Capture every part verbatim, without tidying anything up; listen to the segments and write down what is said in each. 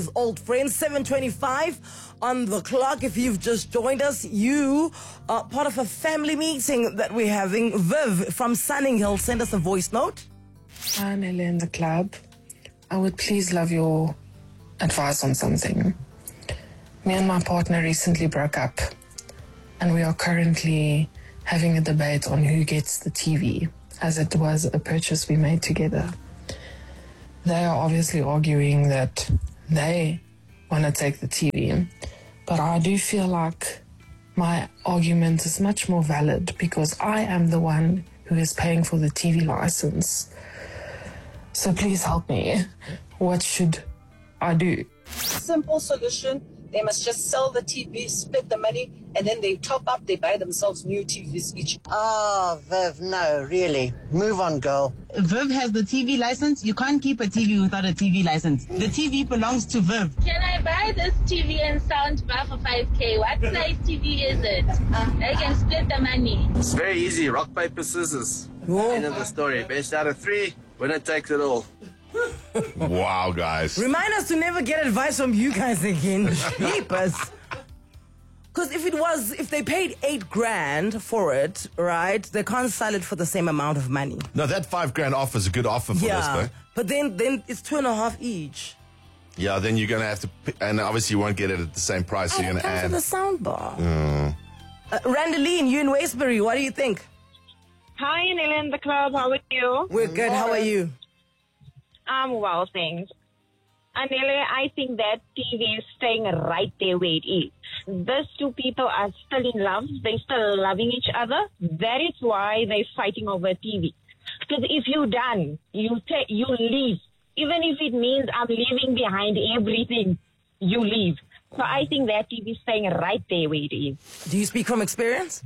Old friends, seven twenty-five on the clock. If you've just joined us, you are part of a family meeting that we're having. Viv from Sunninghill sent us a voice note. Hi, Nelly in the club. I would please love your advice on something. Me and my partner recently broke up, and we are currently having a debate on who gets the T V, as it was a purchase we made together. They are obviously arguing that they want to take the T V, but I do feel like my argument is much more valid because I am the one who is paying for the T V license. So please help me. What should I do? Simple solution. They must just sell the T V, split the money, and then they top up, they buy themselves new T Vs each. Ah, oh, Viv, no, really. Move on, girl. Viv has the T V license. You can't keep a T V without a T V license. The T V belongs to Viv. Can I buy this T V and sound bar for five K? What size T V is it? I can split the money. It's very easy. Rock, paper, scissors. Whoa. End of the story. Best out of three. Winner takes it all. Wow, guys. Remind us to never get advice from you guys again. Jeepers. Because if it was, if they paid eight grand for it, right, they can't sell it for the same amount of money. No, that five grand offer is a good offer for yeah, this, though. but then, then it's two and a half each. Yeah, then you're going to have to, p- and obviously you won't get it at the same price. So you're going to add. the sound bar. Mm. Uh, Randeline, you in Westbury, what do you think? Hi, Nelly in the club. How are you? We're good. How are you? I'm well, thanks. And Nelly, I think that T V is staying right there where it is. These two people are still in love. They're still loving each other. That is why they're fighting over T V. Because if you're done, you ta- you leave. Even if it means I'm leaving behind everything, you leave. So I think that T V is staying right there where it is. Do you speak from experience?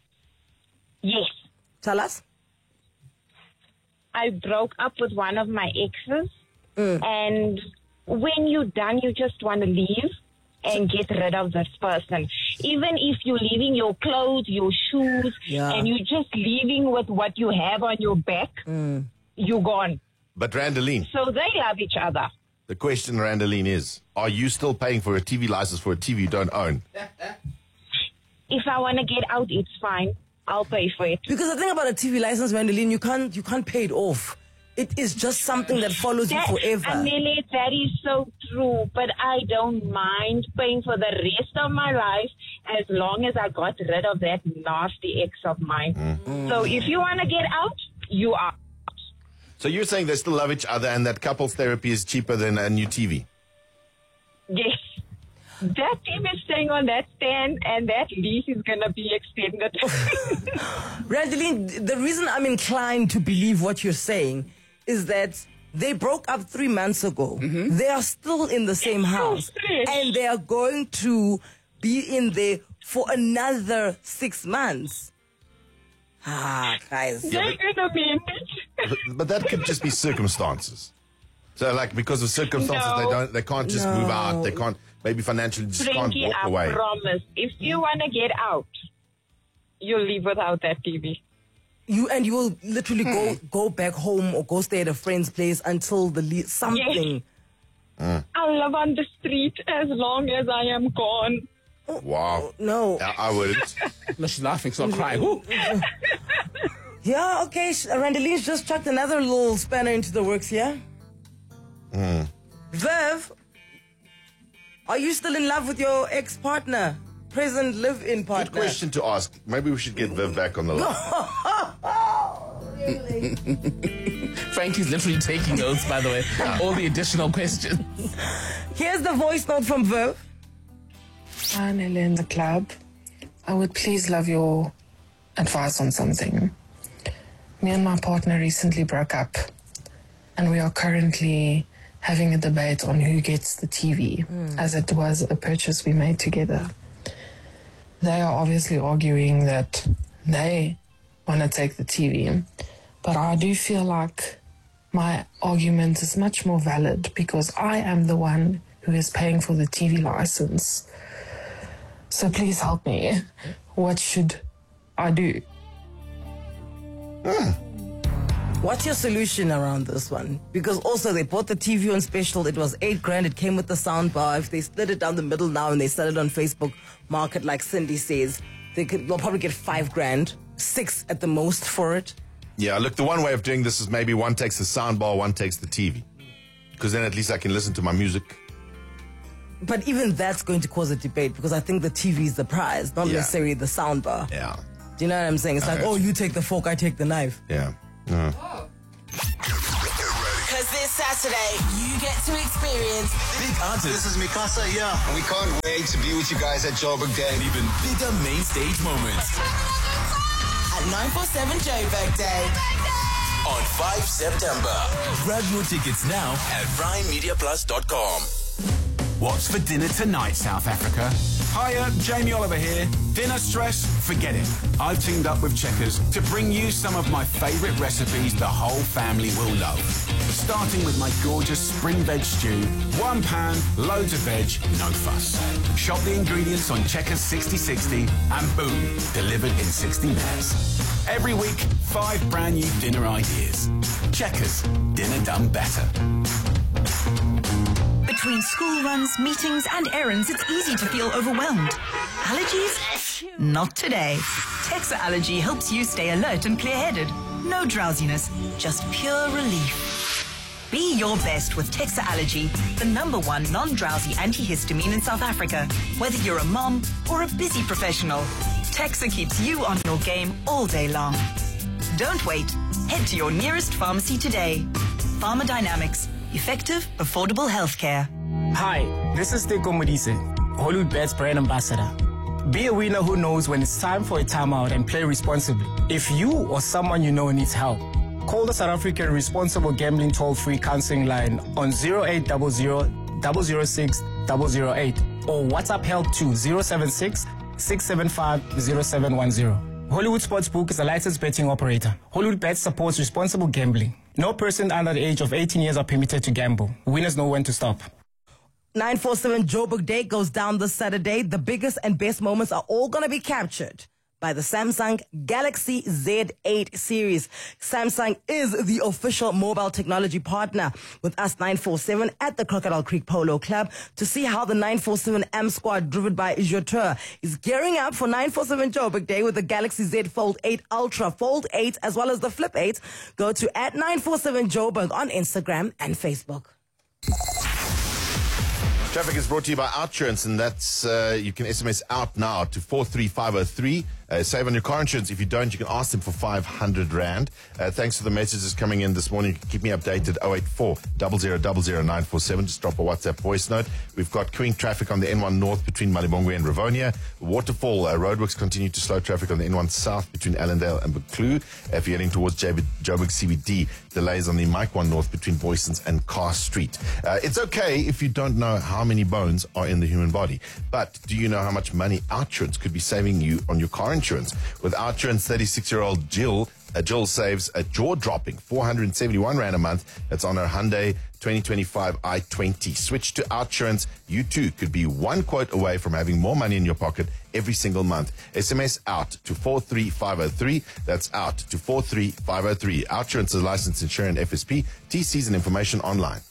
Yes. Tell us. I broke up with one of my exes, mm. and when you're done, you just want to leave and get rid of this person. Even if you're leaving your clothes, your shoes, yeah. and you're just leaving with what you have on your back, mm. you're gone. But Randeline. So they love each other. The question, Randeline, is, are you still paying for a T V license for a T V you don't own? If I want to get out, it's fine. I'll pay for it. Because the thing about a T V license, Randeline, you can't you can't pay it off. It is just something that follows that, you forever. Amelie, that is so true. But I don't mind paying for the rest of my life as long as I got rid of that nasty ex of mine. Mm. So if you want to get out, you are. So you're saying they still love each other and that couples therapy is cheaper than a new T V? Yes. That T V is staying on that stand and that lease is going to be extended. Randeline, the reason I'm inclined to believe what you're saying is that they broke up three months ago. Mm-hmm. They are still in the same house. And they are going to be in there for another six months. Ah, guys. They're going to be in it. But, but that could just be circumstances. So, like, because of circumstances, No. they don't, they can't just No. move out. They can't, maybe financially, just Frankie, can't walk I away. promise. If you want to get out, you'll leave without that T V. You and you will literally Hmm. go go back home or go stay at a friend's place until the le- something. Mm. I'll live on the street as long as I am gone. Wow. No. I, I wouldn't. No, she's laughing, so I'm crying. Ooh. Yeah, okay. sh- Randeline's just chucked another little spanner into the works here. Mm. Viv, are you still in love with your ex-partner? Present live-in partner? Good question to ask. Maybe we should get Viv back on the line. Really? Frankie's literally taking notes, by the way. All the additional questions. Here's the voice note from Viv. Hi, Nelly in the club. I would please love your advice on something. Me and my partner recently broke up, and we are currently having a debate on who gets the T V, mm. as it was a purchase we made together. They are obviously arguing that they want to take the T V, but I do feel like my argument is much more valid because I am the one who is paying for the T V license. So please help me. What should I do? Mm. What's your solution around this one? Because also they bought the T V on special. It was eight grand. It came with the sound bar. If they split it down the middle now and they sell it on Facebook Market, like Cindy says, they could, they'll probably get five grand, six at the most for it. Yeah, look, the one way of doing this is maybe one takes the sound bar, one takes the T V. Because then at least I can listen to my music. But even that's going to cause a debate because I think the T V is the prize, not Yeah. necessarily the sound bar. Yeah. Do you know what I'm saying? It's like, oh, you take the fork, I take the knife. Yeah. Uh. Because this Saturday, you get to experience Big artists. This is Mikasa here. And we can't wait to be with you guys at Joburg Day. And even bigger main stage moments. at nine forty-seven Joburg Day. On the fifth of September. Grab your tickets now at prime media plus dot com. What's for dinner tonight, South Africa? Hiya, Jamie Oliver here. Dinner stress? Forget it. I've teamed up with Checkers to bring you some of my favourite recipes the whole family will love. Starting with my gorgeous spring veg stew. One pan, loads of veg, no fuss. Shop the ingredients on Checkers sixty sixty and boom, delivered in sixty minutes. Every week, five brand new dinner ideas. Checkers, dinner done better. Between school runs, meetings and errands, it's easy to feel overwhelmed. Allergies? Not today. Texa Allergy helps you stay alert and clear-headed. No drowsiness, just pure relief. Be your best with Texa Allergy, the number one non-drowsy antihistamine in South Africa. Whether you're a mom or a busy professional, Texa keeps you on your game all day long. Don't wait. Head to your nearest pharmacy today. Pharmadynamics. Effective, affordable healthcare. Hi, this is Teko Modise, Hollywood Bets brand ambassador. Be a winner who knows when it's time for a timeout and play responsibly. If you or someone you know needs help, call the South African Responsible Gambling Toll-Free Counseling Line on zero eight zero zero, zero zero six, zero zero eight or WhatsApp help to zero seven six, six seven five, zero seven one zero. Hollywood Sportsbook is a licensed betting operator. Hollywood Bets supports responsible gambling. No person under the age of eighteen years are permitted to gamble. Winners know when to stop. nine forty-seven Joburg Day goes down this Saturday. The biggest and best moments are all going to be captured by the Samsung Galaxy Z eight series. Samsung is the official mobile technology partner with us nine forty-seven at the Crocodile Creek Polo Club to see how the nine forty-seven M squad driven by Joteur is gearing up for nine forty-seven Joburg Day with the Galaxy Z Fold eight Ultra, Fold eight as well as the Flip eight. Go to at nine forty-seven Joburg on Instagram and Facebook. Traffic is brought to you by Outsurance, and that's, uh, you can S M S out now to four three five oh three. Uh, save on your car insurance. If you don't, you can ask them for five hundred rand. Uh, thanks for the messages coming in this morning. Keep me updated, oh eight four, zero zero zero zero nine four seven. Just drop a WhatsApp voice note. We've got queuing traffic on the N one North between Malibongwe and Rivonia. Waterfall uh, roadworks continue to slow traffic on the N one South between Allendale and Buccleuch. Uh, if you're heading towards Joburg C B D, delays on the Mike one North between Boysons and Carr Street. Uh, it's okay if you don't know how many bones are in the human body, but do you know how much money Outsurance could be saving you on your car insurance? With Outsurance, thirty-six-year-old Jill, uh, Jill saves a jaw-dropping four hundred seventy-one rand a month. That's on her Hyundai twenty twenty-five i twenty. Switch to Outsurance. You too could be one quote away from having more money in your pocket every single month. S M S out to four three five oh three. That's out to four three five oh three. Outsurance is licensed insurance F S P. T Cs and information online.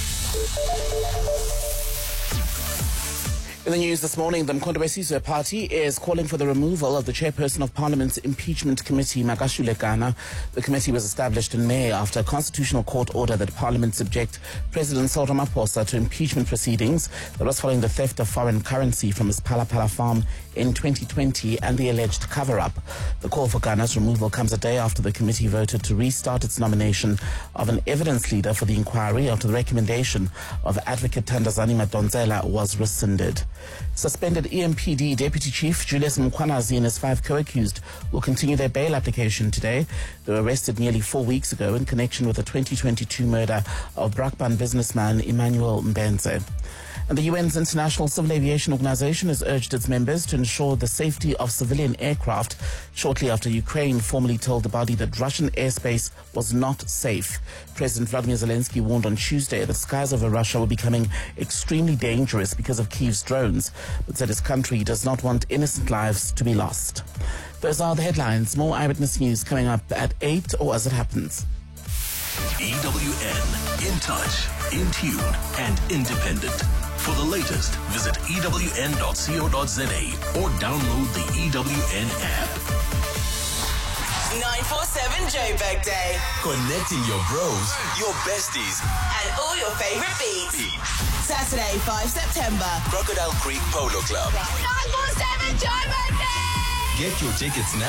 In the news this morning, the Mkhonto weSizwe Party is calling for the removal of the chairperson of Parliament's impeachment committee, Makashule Lekana. The committee was established in May after a constitutional court order that Parliament subject President Cyril Ramaphosa to impeachment proceedings. That was following the theft of foreign currency from his Phala Phala farm in twenty twenty and the alleged cover-up. The call for Ghana's removal comes a day after the committee voted to restart its nomination of an evidence leader for the inquiry after the recommendation of Advocate Thandazani Madonsela was rescinded. Suspended E M P D Deputy Chief Julius Mkhwanazi and his five co-accused will continue their bail application today. They were arrested nearly four weeks ago in connection with the twenty twenty-two murder of Brakpan businessman Emmanuel Mbenze. And the U N's International Civil Aviation Organization has urged its members to ensure the safety of civilian aircraft shortly after Ukraine formally told the body that Russian airspace was not safe. President Vladimir Zelensky warned on Tuesday that skies over Russia were becoming extremely dangerous because of Kyiv's drones, but said his country does not want innocent lives to be lost. Those are the headlines. More Eyewitness News coming up at eight or as it happens. E W N. In touch, in tune, and independent. For the latest, visit E W N dot co dot za or download the E W N app. nine four seven Joburg Day. Connecting your bros, your besties, And all your favorite beats. Saturday, the fifth of September. Crocodile Creek Polo Club. nine four seven Joburg Day. Get your tickets now